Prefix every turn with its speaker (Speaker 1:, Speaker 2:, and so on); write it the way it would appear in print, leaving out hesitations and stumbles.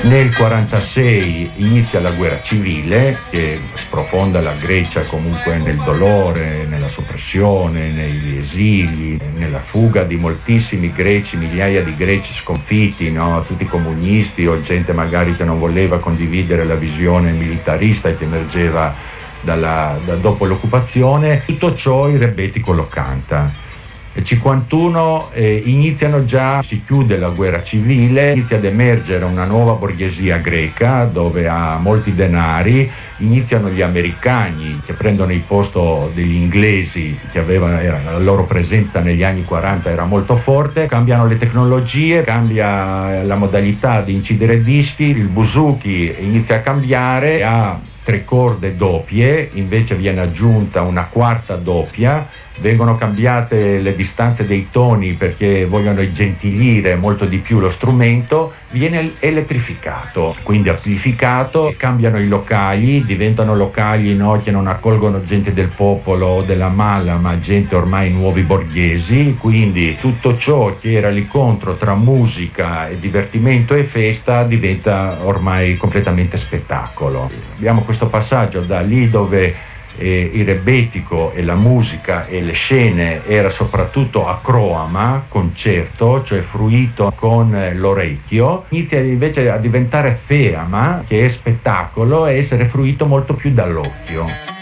Speaker 1: Nel 1946 inizia la guerra civile che sprofonda la Grecia comunque nel dolore, nella soppressione, negli esili, nella fuga di moltissimi greci, migliaia di greci sconfitti, no? Tutti comunisti o gente magari che non voleva condividere la visione militarista che emergeva dopo l'occupazione. Tutto ciò il Rebetiko lo canta. Nel 1951 iniziano già, si chiude la guerra civile, inizia ad emergere una nuova borghesia greca dove ha molti denari, iniziano gli americani che prendono il posto degli inglesi la loro presenza negli anni 40 era molto forte, cambiano le tecnologie, cambia la modalità di incidere dischi, il buzuki inizia a cambiare, ha 3 corde doppie, invece viene aggiunta una quarta doppia, vengono cambiate le distanze dei toni perché vogliono gentilire molto di più lo strumento, viene elettrificato, quindi amplificato, cambiano i locali, diventano locali che non accolgono gente del popolo o della mala, ma gente ormai nuovi borghesi, quindi tutto ciò che era l'incontro tra musica e divertimento e festa diventa ormai completamente spettacolo. Abbiamo questo passaggio da lì dove il Rebetiko e la musica e le scene era soprattutto acroama, concerto, cioè fruito con l'orecchio, inizia invece a diventare feama, che è spettacolo, e essere fruito molto più dall'occhio.